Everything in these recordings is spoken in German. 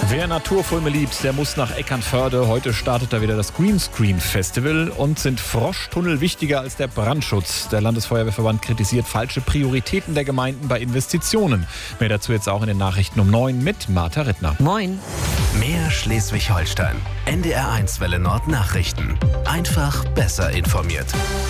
Wer Naturfilme liebt, der muss nach Eckernförde. Heute startet da wieder das Greenscreen Festival. Und sind Froschtunnel wichtiger als der Brandschutz? Der Landesfeuerwehrverband kritisiert falsche Prioritäten der Gemeinden bei Investitionen. Mehr dazu jetzt auch in den Nachrichten um 9 mit Martha Rittner. Moin. Mehr Schleswig-Holstein. NDR1 Welle Nord Nachrichten. Einfach besser informiert.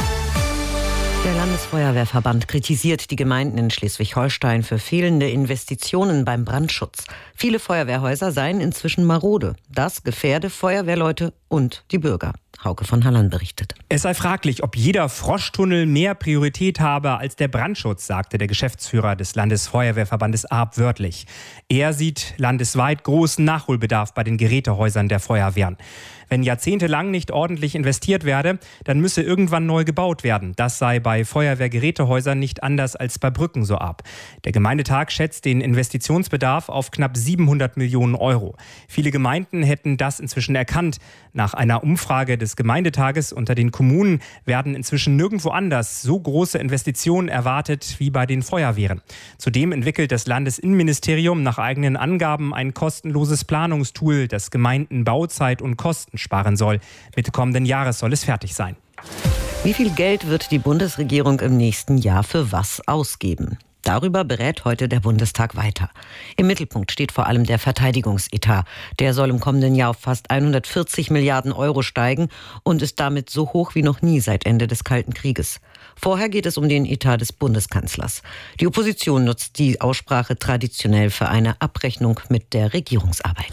Der Landesfeuerwehrverband kritisiert die Gemeinden in Schleswig-Holstein für fehlende Investitionen beim Brandschutz. Viele Feuerwehrhäuser seien inzwischen marode. Das gefährde Feuerwehrleute und die Bürger. Hauke von Halland berichtet. Es sei fraglich, ob jeder Froschtunnel mehr Priorität habe als der Brandschutz, sagte der Geschäftsführer des Landesfeuerwehrverbandes Arp wörtlich. Er sieht landesweit großen Nachholbedarf bei den Gerätehäusern der Feuerwehren. Wenn jahrzehntelang nicht ordentlich investiert werde, dann müsse irgendwann neu gebaut werden. Das sei bei Feuerwehrgerätehäusern nicht anders als bei Brücken, so Arp. Der Gemeindetag schätzt den Investitionsbedarf auf knapp 700 Millionen Euro. Viele Gemeinden hätten das inzwischen erkannt. Nach einer Umfrage des Gemeindetages unter den Kommunen werden inzwischen nirgendwo anders so große Investitionen erwartet wie bei den Feuerwehren. Zudem entwickelt das Landesinnenministerium nach eigenen Angaben ein kostenloses Planungstool, das Gemeinden Bauzeit und Kosten sparen soll. Mitte kommenden Jahres soll es fertig sein. Wie viel Geld wird die Bundesregierung im nächsten Jahr für was ausgeben? Darüber berät heute der Bundestag weiter. Im Mittelpunkt steht vor allem der Verteidigungsetat. Der soll im kommenden Jahr auf fast 140 Milliarden Euro steigen und ist damit so hoch wie noch nie seit Ende des Kalten Krieges. Vorher geht es um den Etat des Bundeskanzlers. Die Opposition nutzt die Aussprache traditionell für eine Abrechnung mit der Regierungsarbeit.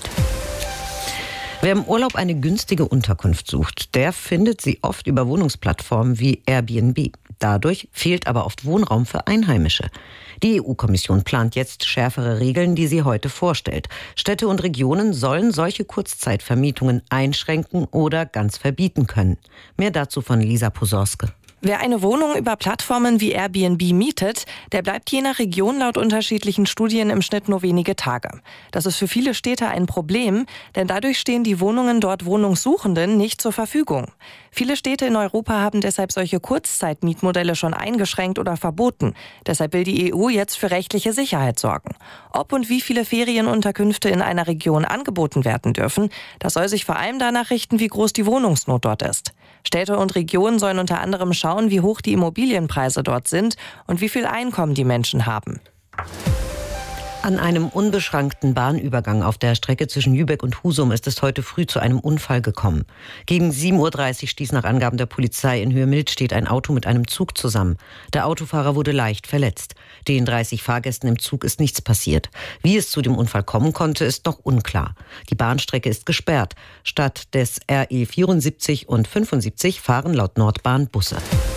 Wer im Urlaub eine günstige Unterkunft sucht, der findet sie oft über Wohnungsplattformen wie Airbnb. Dadurch fehlt aber oft Wohnraum für Einheimische. Die EU-Kommission plant jetzt schärfere Regeln, die sie heute vorstellt. Städte und Regionen sollen solche Kurzzeitvermietungen einschränken oder ganz verbieten können. Mehr dazu von Lisa Posorske. Wer eine Wohnung über Plattformen wie Airbnb mietet, der bleibt je nach Region laut unterschiedlichen Studien im Schnitt nur wenige Tage. Das ist für viele Städte ein Problem, denn dadurch stehen die Wohnungen dort Wohnungssuchenden nicht zur Verfügung. Viele Städte in Europa haben deshalb solche Kurzzeitmietmodelle schon eingeschränkt oder verboten. Deshalb will die EU jetzt für rechtliche Sicherheit sorgen. Ob und wie viele Ferienunterkünfte in einer Region angeboten werden dürfen, das soll sich vor allem danach richten, wie groß die Wohnungsnot dort ist. Städte und Regionen sollen unter anderem schauen, wie hoch die Immobilienpreise dort sind und wie viel Einkommen die Menschen haben. An einem unbeschrankten Bahnübergang auf der Strecke zwischen Lübeck und Husum ist es heute früh zu einem Unfall gekommen. Gegen 7.30 Uhr stieß nach Angaben der Polizei in Höhe-Milstedt ein Auto mit einem Zug zusammen. Der Autofahrer wurde leicht verletzt. Den 30 Fahrgästen im Zug ist nichts passiert. Wie es zu dem Unfall kommen konnte, ist noch unklar. Die Bahnstrecke ist gesperrt. Statt des RE 74 und 75 fahren laut Nordbahn Busse.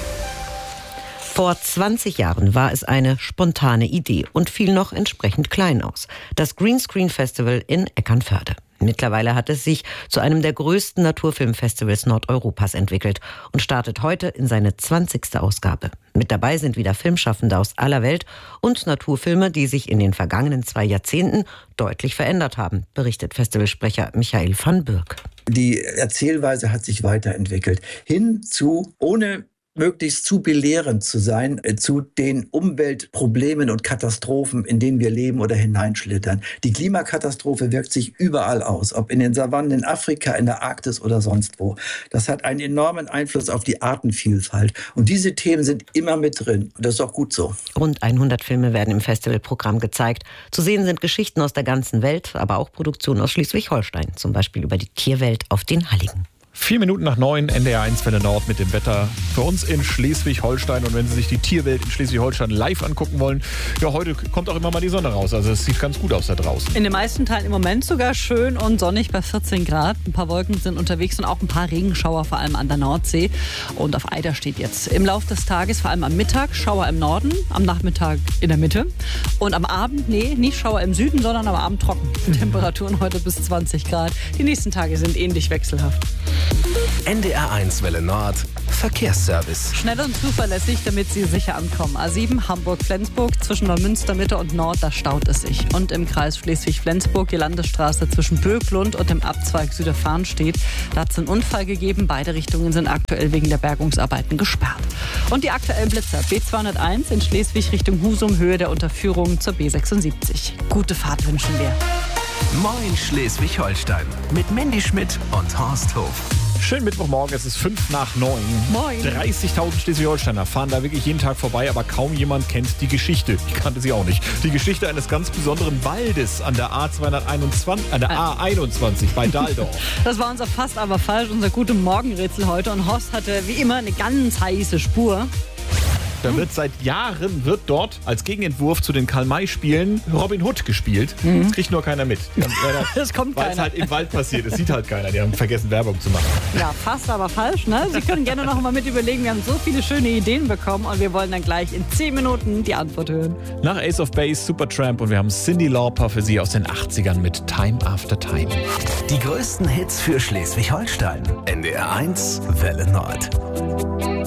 Vor 20 Jahren war es eine spontane Idee und fiel noch entsprechend klein aus. Das Greenscreen Festival in Eckernförde. Mittlerweile hat es sich zu einem der größten Naturfilmfestivals Nordeuropas entwickelt und startet heute in seine 20. Ausgabe. Mit dabei sind wieder Filmschaffende aus aller Welt und Naturfilme, die sich in den vergangenen 2 Jahrzehnten deutlich verändert haben, berichtet Festivalsprecher Michael van Bürg. Die Erzählweise hat sich weiterentwickelt hin zu, ohne möglichst zu belehrend zu sein, zu den Umweltproblemen und Katastrophen, in denen wir leben oder hineinschlittern. Die Klimakatastrophe wirkt sich überall aus, ob in den Savannen in Afrika, in der Arktis oder sonst wo. Das hat einen enormen Einfluss auf die Artenvielfalt. Und diese Themen sind immer mit drin. Und das ist auch gut so. Rund 100 Filme werden im Festivalprogramm gezeigt. Zu sehen sind Geschichten aus der ganzen Welt, aber auch Produktionen aus Schleswig-Holstein. Zum Beispiel über die Tierwelt auf den Halligen. 4 Minuten nach 9, NDR1 Welle Nord mit dem Wetter für uns in Schleswig-Holstein. Und wenn Sie sich die Tierwelt in Schleswig-Holstein live angucken wollen, ja, heute kommt auch immer mal die Sonne raus. Also es sieht ganz gut aus da draußen. In den meisten Teilen im Moment sogar schön und sonnig bei 14 Grad. Ein paar Wolken sind unterwegs und auch ein paar Regenschauer, vor allem an der Nordsee. Und auf Eider steht jetzt im Laufe des Tages, vor allem am Mittag, Schauer im Norden, am Nachmittag in der Mitte. Und am Abend, nicht Schauer im Süden, sondern am Abend trocken. Temperaturen heute bis 20 Grad. Die nächsten Tage sind ähnlich wechselhaft. NDR1 Welle Nord Verkehrsservice. Schnell und zuverlässig, damit Sie sicher ankommen. A7 Hamburg-Flensburg zwischen Neumünster Mitte und Nord, da staut es sich. Und im Kreis Schleswig-Flensburg die Landesstraße zwischen Böglund und dem Abzweig Süderfarnstedt. Da hat es einen Unfall gegeben. Beide Richtungen sind aktuell wegen der Bergungsarbeiten gesperrt. Und die aktuellen Blitzer. B201 in Schleswig Richtung Husum, Höhe der Unterführung zur B76. Gute Fahrt wünschen wir. Moin Schleswig-Holstein mit Mandy Schmidt und Horst Hof. Schönen Mittwochmorgen, es ist 8:55. Moin. 30.000 Schleswig-Holsteiner fahren da wirklich jeden Tag vorbei, aber kaum jemand kennt die Geschichte. Ich kannte sie auch nicht. Die Geschichte eines ganz besonderen Waldes an der A21 bei Dahldorf. Das war unser Fast aber falsch, unser gute Morgenrätsel heute. Und Horst hatte wie immer eine ganz heiße Spur. Da wird seit Jahren dort als Gegenentwurf zu den Karl-May-Spielen Robin Hood gespielt. Das kriegt nur keiner mit. Das kommt Weil es keiner. halt im Wald passiert. Es sieht halt keiner. Die haben vergessen, Werbung zu machen. Ja, fast aber falsch, ne? Sie können gerne noch mal mit überlegen. Wir haben so viele schöne Ideen bekommen und wir wollen dann gleich in 10 Minuten die Antwort hören. Nach Ace of Base, Supertramp und wir haben Cyndi Lauper für Sie aus den 80ern mit Time After Time. Die größten Hits für Schleswig-Holstein. NDR 1 Welle Nord.